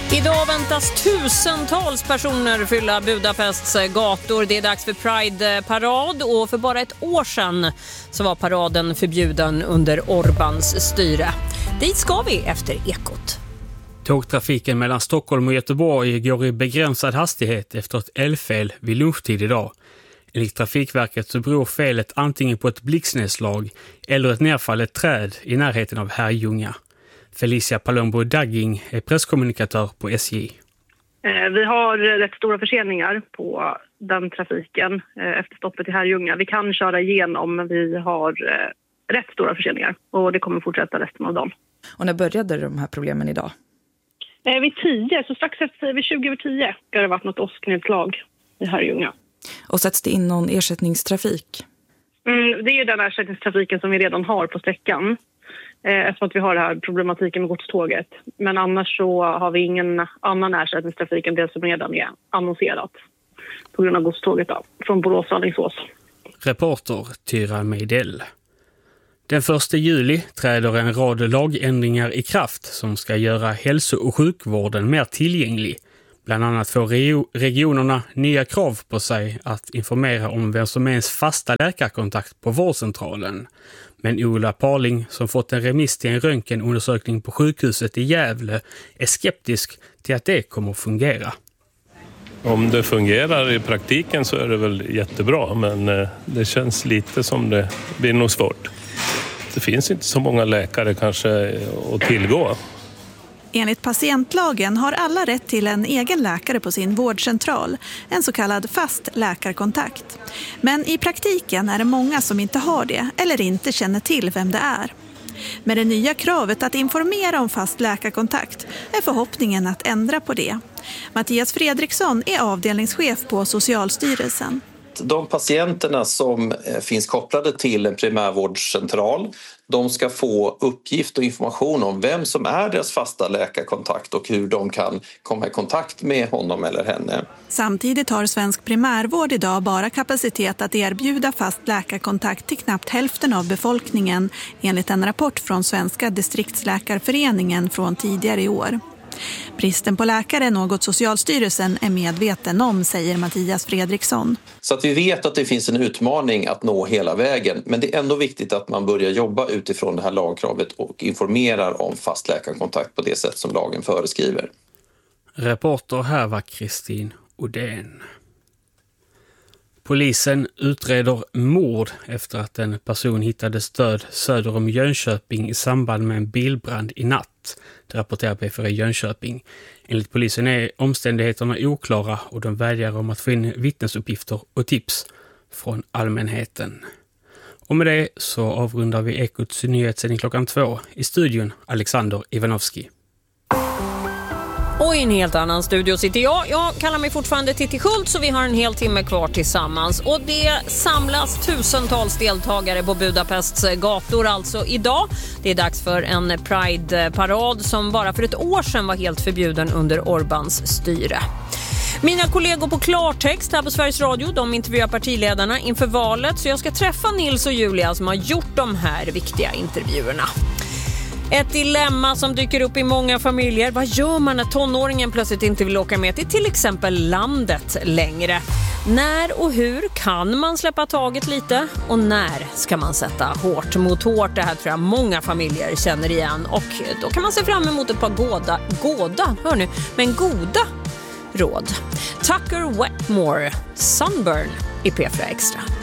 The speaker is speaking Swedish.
Idag väntas tusentals personer fylla Budapests gator. Det är dags för Pride-parad och för bara ett år sedan så var paraden förbjuden under Orbans styre. Dit ska vi efter Ekot. Tågtrafiken mellan Stockholm och Göteborg går i begränsad hastighet efter ett elfel vid lunchtid idag. Enligt Trafikverket så beror felet antingen på ett blixtnedslag eller ett nerfallet träd i närheten av Herrljunga. Felicia Palombo-Dagging är presskommunikatör på SJ. Vi har rätt stora förseningar på den trafiken efter stoppet i Herrljunga. Vi kan köra igenom, men vi har rätt stora förseningar och det kommer fortsätta resten av dagen. Och när började de här problemen idag? Vid 10, så strax efter vid 20 över 10 har det varit något åsknedslag i Herrljunga. Och sätts det in någon ersättningstrafik? Det är ju den ersättningstrafiken som vi redan har på sträckan. Eftersom att vi har det här problematiken med godståget. Men annars så har vi ingen annan ersättningstrafik än det som redan är annonserat. På grund av godståget då, från Borås och Alingsås. Reporter Tyra Meidell. Den 1 juli träder en rad lagändringar i kraft som ska göra hälso- och sjukvården mer tillgänglig. Bland annat får regionerna nya krav på sig att informera om vem som är ens fasta läkarkontakt på vårdcentralen. Men Ola Parling, som fått en remiss till en röntgenundersökning på sjukhuset i Gävle, är skeptisk till att det kommer att fungera. Om det fungerar i praktiken så är det väl jättebra, men det känns lite som det blir nog svårt. Det finns inte så många läkare kanske att tillgå. Enligt patientlagen har alla rätt till en egen läkare på sin vårdcentral, en så kallad fast läkarkontakt. Men i praktiken är det många som inte har det eller inte känner till vem det är. Med det nya kravet att informera om fast läkarkontakt är förhoppningen att ändra på det. Mattias Fredriksson är avdelningschef på Socialstyrelsen. De patienterna som finns kopplade till en primärvårdscentral, de ska få uppgift och information om vem som är deras fasta läkarkontakt och hur de kan komma i kontakt med honom eller henne. Samtidigt har svensk primärvård idag bara kapacitet att erbjuda fast läkarkontakt till knappt hälften av befolkningen, enligt en rapport från Svenska distriktsläkarföreningen från tidigare i år. Bristen på läkare är något Socialstyrelsen är medveten om, säger Mattias Fredriksson. Så att vi vet att det finns en utmaning att nå hela vägen, men det är ändå viktigt att man börjar jobba utifrån det här lagkravet och informerar om fast läkarkontakt på det sätt som lagen föreskriver. Reporter här var Kristin Odén. Polisen utreder mord efter att en person hittades död söder om Jönköping i samband med en bilbrand i natt. Det rapporterar P4 Jönköping. Enligt polisen är omständigheterna oklara och de vädjar om att få in vittnesuppgifter och tips från allmänheten. Och med det så avrundar vi Ekots nyhetssändning klockan 2 i studion Alexander Ivanovski. Och i en helt annan studio sitter jag kallar mig fortfarande Titti Schultz och vi har en hel timme kvar tillsammans. Och det samlas tusentals deltagare på Budapests gator alltså idag. Det är dags för en Pride-parad som bara för ett år sedan var helt förbjuden under Orbans styre. Mina kollegor på Klartext här på Sveriges Radio, de intervjuar partiledarna inför valet. Så jag ska träffa Nils och Julia som har gjort de här viktiga intervjuerna. Ett dilemma som dyker upp i många familjer. Vad gör man när tonåringen plötsligt inte vill åka med till exempel landet längre? När och hur kan man släppa taget lite? Och när ska man sätta hårt mot hårt? Det här tror jag många familjer känner igen. Och då kan man se fram emot ett par goda råd. Tucker Wetmore, Sunburn i P4 Extra.